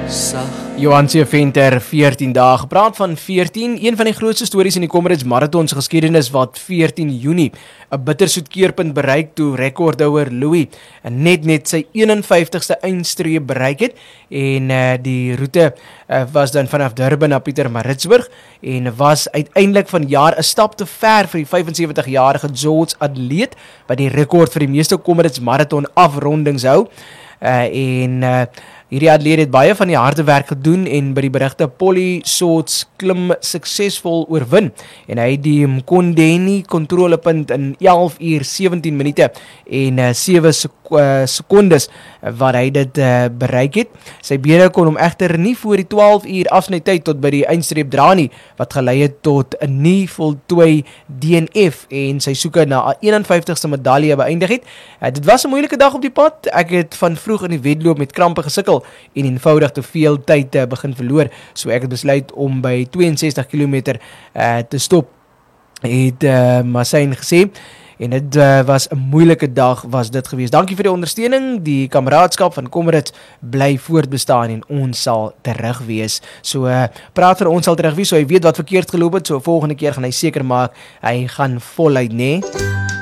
Johan C. Venter, 14 dae. Gepraat van 14, een van die grootste stories in die Comrades Marathon se geskiedenis wat 14 Junie 'n bittersoet keerpunt bereik toe rekordzouer Louis net sy 51ste eindstreep bereik het en die roete was dan vanaf Durban na Pietermaritzburg en was uiteindelik vanjaar 'n stap te ver vir die 75-jarige George atleet wat die rekord vir die meeste Comrades Marathon afrondings hou hierdie atleet het baie van die harde werk gedoen en by die berigte Polly Sots klim suksesvol oorwin en hy het die Mkondeni kontrolepunt in 11 uur 17 minute en 7 sekondes wat hy dit bereik het. Sy bene kon hom egter nie voor die 12 uur afsnytyd tot by die eindstreep dra nie, wat gelei het tot 'n nie voltooi DNF en sy soeke na 'n 51ste medalje beëindig het. Dit was 'n moeilike dag op die pad. Ek het van vroeg in die wedloop met krampe gesukkel en eenvoudig te veel tyd begin verloor, so ek het besluit om by 62 km te stop, het Massyn gesê. En dit was 'n moeilike dag was dit gewees. Dankie vir die ondersteuning. Die kameraadskap van Comrades bly voortbestaan en ons sal terug wees. So praat vir ons sal terug wees, so hy weet wat verkeerd geloop het. So volgende keer gaan hy seker maak hy gaan voluit, né?